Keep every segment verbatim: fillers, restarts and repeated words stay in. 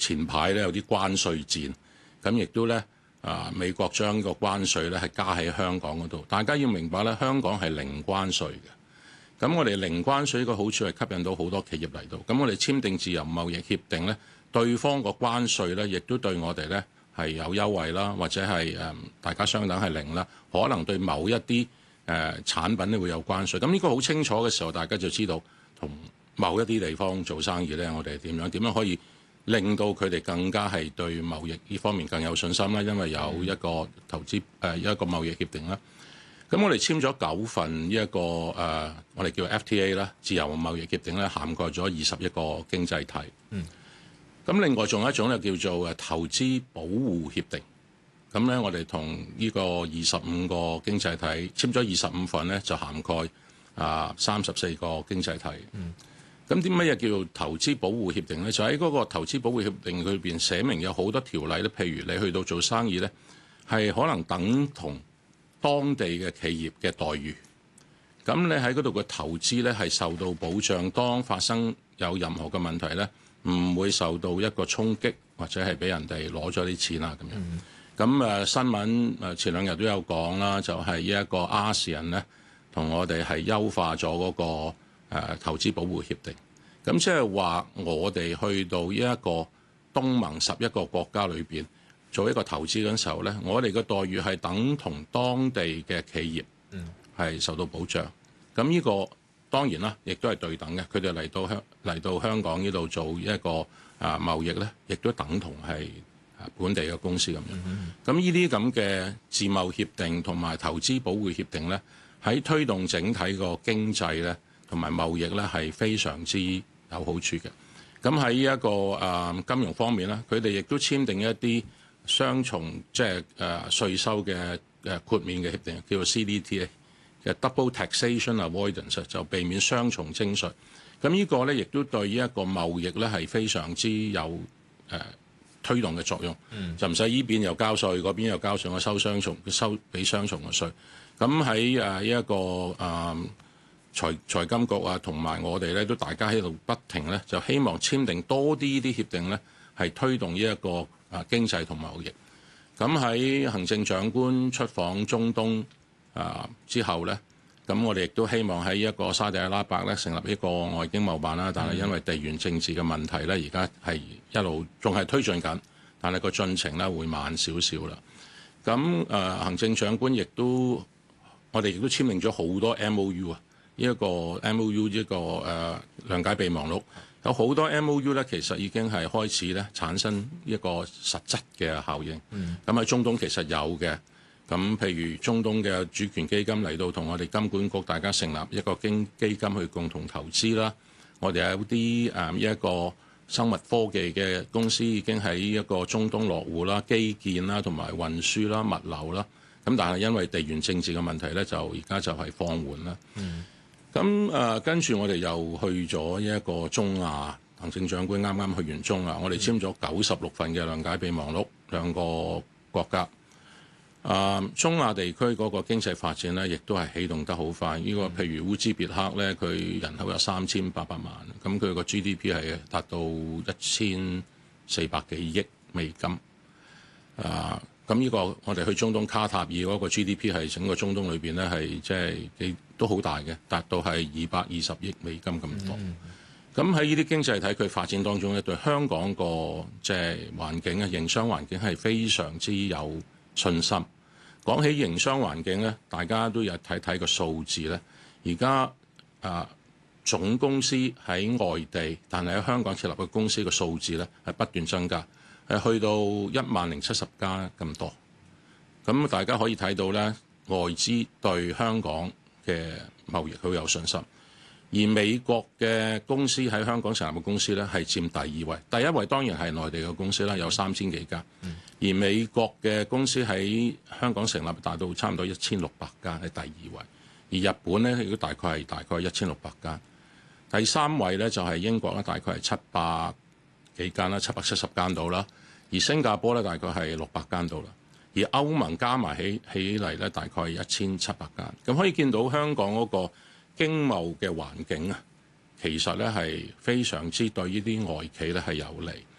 前排咧有啲關稅戰，咁亦都咧啊美國將個關稅咧係加喺香港嗰度。大家要明白咧，香港係零關稅嘅。咁我哋零關稅個好處係吸引到好多企業嚟到。咁我哋簽訂自由貿易協定咧，對方個關稅咧亦都對我哋咧係有優惠啦，或者係誒大家相等係零啦。可能對某一啲誒、呃、產品咧會有關稅。咁呢個好清楚嘅時候，大家就知道同某一啲地方做生意咧，我哋點樣點樣可以令到佢哋更加係對貿易呢方面更有信心啦。因為有一個投資誒、呃、一個貿易協定啦。咁我哋簽咗九份呢、這、一個誒、呃，我哋叫 F T A 啦，自由貿易協定咧，涵蓋咗二十一個經濟體。嗯。咁另外仲有一種咧叫做誒投資保護協定。咁咧，我哋同呢個二十五個經濟體簽咗二十五份咧，就涵蓋啊三十四個經濟體。嗯。咁啲乜嘢叫做投資保護協定咧？就喺嗰個投資保護協定裏邊寫明有好多條例咧，譬如你去到做生意咧，係可能等同當地嘅企業嘅待遇。咁你喺嗰度嘅投資咧係受到保障，當發生有任何嘅問題咧，唔會受到一個衝擊，或者係俾人哋攞咗啲錢啊咁樣。咁誒、嗯、新聞誒前兩日都有講啦，就係、是、呢一個亞視人咧同我哋係優化咗嗰、那個。誒投資保護協定，咁即係話我哋去到呢一個東盟十一個國家裏邊做一個投資嗰陣時候咧，我哋嘅待遇係等同當地嘅企業，係受到保障。咁呢個當然啦，亦都係對等嘅。佢哋嚟到香嚟到香港呢度做一個啊貿易咧，亦都等同係本地嘅公司咁樣。咁呢啲咁嘅自貿協定同埋投資保護協定咧，喺推動整體個經濟咧，同埋貿易咧係非常之有好處嘅。咁喺呢一個誒、呃、金融方面咧，佢哋亦都簽訂一啲雙重即係誒稅收嘅誒豁免嘅協定，叫做 C D T A 嘅 Double Taxation Avoidance， 就避免雙重徵稅。咁呢個咧亦都對呢一個貿易咧係非常之有誒、呃、推動嘅作用，嗯、就唔使依邊又交稅，嗰邊又交稅，我收雙重收俾雙重嘅稅。咁喺誒呢一個誒。呃財財金局啊，同埋我哋咧都大家喺度不停咧，就希望簽訂多啲呢啲協定咧，係推動呢一個啊經濟同貿易。咁喺行政長官出訪中東啊之後咧，咁我哋亦都希望喺一個沙地阿拉伯咧成立一個外經貿辦啦。但係因為地緣政治嘅問題咧，而家係一路仲係推進緊，但係個進程咧會慢少少啦。咁誒、啊、行政長官亦都我哋亦都簽訂咗好多 M O U 啊。呢一個 M O U 呢個誒諒解備忘錄，有好多 M O U 咧，其實已經係開始咧產生一個實質嘅效應。咁喺、嗯、中東其實有嘅，咁譬如中東嘅主權基金嚟到同我哋金管局大家成立一個經基金去共同投資啦。我哋有啲誒呢一個生物科技嘅公司已經喺一個中東落戶啦、基建啦、同埋運輸啦、物流啦。咁但係因為地緣政治嘅問題咧，就而家就係放緩啦。嗯咁誒跟住我哋又去咗一個中亞，行政長官啱啱去完中亞，我哋簽咗九十六份嘅諒解備忘錄，兩個國家。誒、呃、中亞地區嗰個經濟發展咧，亦都係起動得好快。呢、這個譬如烏茲別克咧，佢人口有三千八百萬，咁佢個 G D P 係達到一千四百幾億美金。誒、呃。咁呢個我哋去中東卡塔爾嗰個 G D P 係整個中東裏邊咧係即係幾都好大嘅，達到係二百二十億美金咁多。咁喺呢啲經濟體佢發展當中咧，對香港個即係環境啊、營商環境係非常之有信心。講起營商環境咧，大家都有睇睇個數字咧。而家啊總公司喺外地，但係喺香港設立嘅公司嘅數字咧係不斷增加。係去到一萬零七十家咁多，咁大家可以睇到咧，外資對香港嘅貿易好有信心。而美國嘅公司喺香港成立嘅公司咧，係佔第二位，第一位當然係內地嘅公司啦，有三千幾家。而美國嘅公司喺香港成立達到差唔多一千六百家，係第二位。而日本咧，亦都大概係大概一千六百家。第三位咧就係英國啦，大概係七百幾間啦，七百七十間到啦。而新加坡咧大概係六百間到啦。而歐盟加埋起起嚟咧，大概係一千七百間。咁可以見到香港嗰個經貿嘅環境啊，其實咧係非常之對呢啲外企咧係有利。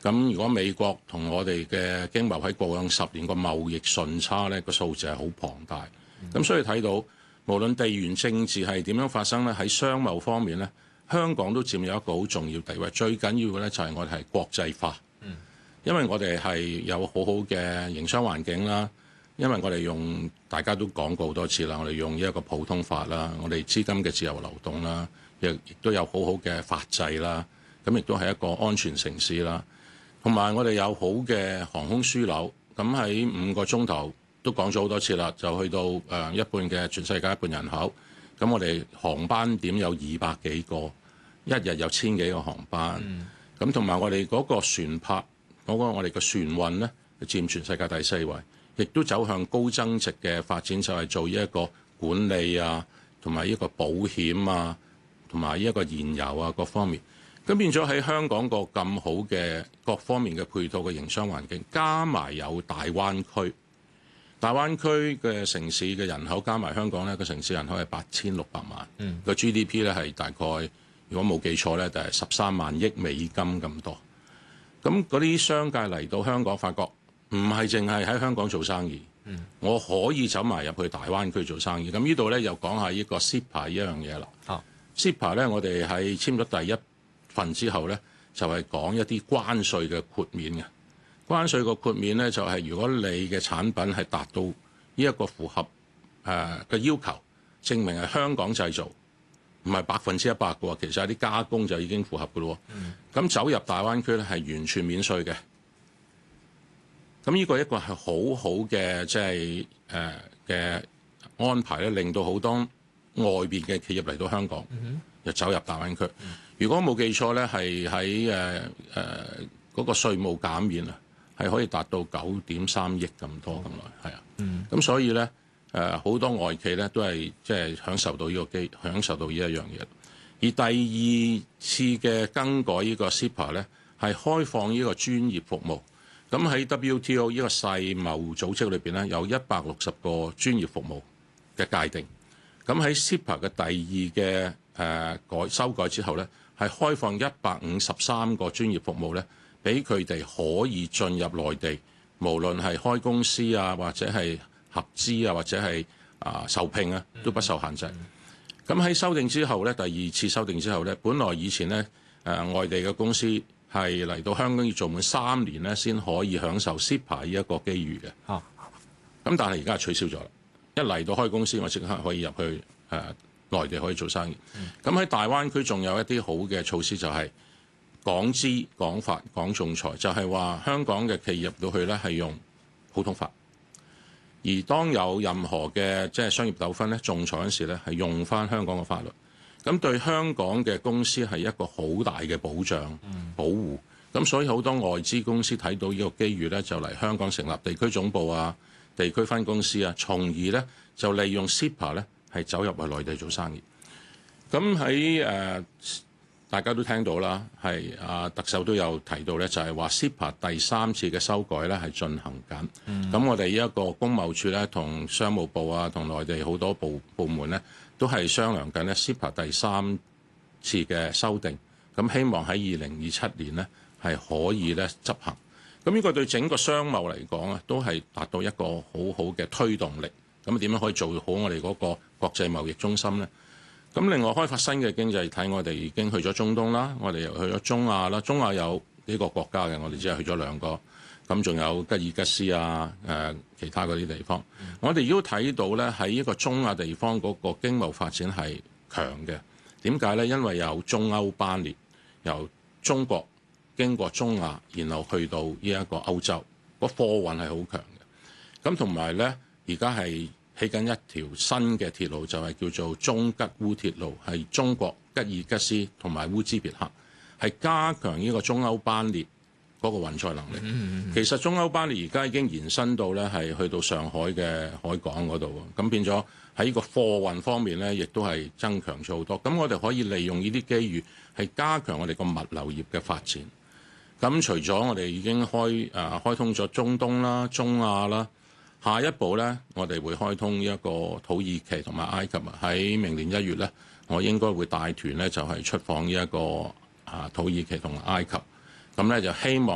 咁如果美國同我哋嘅經貿喺過往十年個貿易順差咧，個數字係好龐大。咁、嗯、所以睇到無論地緣政治係點樣發生咧，喺商貿方面咧，香港都佔有一個好重要地位。最緊要嘅咧就係我哋係國際化，嗯、因為我哋係有好好嘅營商環境啦。因為我哋用大家都講過好多次啦，我哋用呢一個普通法啦，我哋資金嘅自由流動啦，亦亦都有好好嘅法制啦。咁亦都係一個安全城市啦。同埋我哋有好嘅航空樞紐，咁喺五個鐘頭都講咗好多次啦，就去到誒一半嘅全世界一半人口，咁我哋航班點有二百幾個，一日有千幾個航班，咁同埋我哋嗰個船舶嗰個我哋嘅船運咧，佔全世界第四位，亦都走向高增值嘅發展，就係做呢一個管理啊，同埋呢個保險啊，同埋呢一個燃油啊各方面。咁變咗喺香港個咁好嘅各方面嘅配套嘅營商環境，加埋有大灣區，大灣區嘅城市嘅人口加埋香港咧，個城市人口係八千六百萬，個、嗯、G D P 咧係大概如果冇記錯咧，就係十三萬億美金咁多。咁嗰啲商界嚟到香港，發覺唔係淨係喺香港做生意，嗯、我可以走埋入去大灣區做生意。咁呢度咧又講下呢個 C E P A 呢樣嘢啦。啊、C E P A 咧，我哋係簽咗第一份之後咧，就係講一啲關稅嘅豁免嘅。關稅個豁免咧，就係如果你嘅產品係達到呢一個符合誒嘅要求，證明係香港製造，唔係百分之一百嘅喎。其實有啲加工就已經符合嘅咯。咁、嗯、走入大灣區咧係完全免稅嘅。咁呢個一個係好好嘅即係誒嘅安排咧，令到好多外邊嘅企業嚟到香港，嗯、就走入大灣區。嗯如果冇記錯咧，係喺誒誒嗰個稅務減免啊，係可以達到九點三億咁多咁耐，係啊。咁、嗯、所以咧誒好多外企咧都係即係享受到呢個機，享受到呢一樣嘢。而第二次嘅更改呢個 C E P A 咧，係開放呢個專業服務。咁喺 W T O 呢個世貿組織裏邊咧，有一百六十個專業服務嘅界定。咁喺 C E P A 嘅第二嘅誒改修改之後咧，係開放一百五十三個專業服務咧，俾佢哋可以進入內地，無論係開公司啊，或者係合資啊，或者係啊受聘啊，都不受限制。咁喺修訂之後咧，第二次修訂之後咧，本來以前咧誒、呃、外地嘅公司係嚟到香港要做滿三年咧，先可以享受 C E P A 呢一個機遇嘅。咁、啊、但係而家取消咗啦，一嚟到開公司，我即刻可以入去誒。呃內地可以做生意，咁喺大灣區仲有一啲好嘅措施，就係港資、港法、港仲裁，就係話香港嘅企業入到去咧係用普通法，而當有任何嘅即係商業糾紛咧，仲裁嗰時咧係用翻香港嘅法律，咁對香港嘅公司係一個好大嘅保障、保護，咁所以好多外資公司睇到呢個機遇咧，就嚟香港成立地區總部啊、地區分公司啊，從而咧就利用 C E P A 咧。係走入去內地做生意，咁喺誒大家都聽到啦，係啊特首都有提到咧，就係話 C E P A 第三次嘅修改咧係進行緊。咁、嗯、我哋呢一個工貿處咧，同商務部啊，同內地好多部部門咧，都係商量緊咧 C E P A 第三次嘅修訂。咁希望喺二零二七年咧係可以咧執行。咁呢個對整個商貿嚟講啊，都係達到一個好好嘅推動力。咁點樣可以做好我哋嗰個國際貿易中心呢？咁另外開發新嘅經濟體，我哋已經去咗中東啦，我哋又去咗中亞啦。中亞有呢個國家嘅，我哋只係去咗兩個。咁仲有吉爾吉斯啊，誒其他嗰啲地方。嗯、我哋都睇到咧，喺呢個中亞地方嗰個經貿發展係強嘅。點解呢？因為有中歐班列，由中國經過中亞，然後去到呢一個歐洲，個貨運係好強嘅。咁同埋咧，而家係起緊一條新嘅鐵路，就係叫做中吉烏鐵路，係中國吉爾吉斯同埋烏茲別克，係加強呢個中歐班列嗰個運載能力。嗯嗯、其實中歐班列而家已經延伸到咧，係去到上海嘅海港嗰度，咁變咗喺呢個貨運方面咧，亦都係增強咗好多。咁我哋可以利用呢啲機遇，係加強我哋個物流業嘅發展。咁除咗我哋已經開誒、呃、開通咗中東啦、中亞啦。下一步咧，我哋會開通一個土耳其同埋埃及啊！喺明年一月咧，我應該會帶團咧，就係出訪呢一個啊土耳其同埋埃及，咁咧就希望。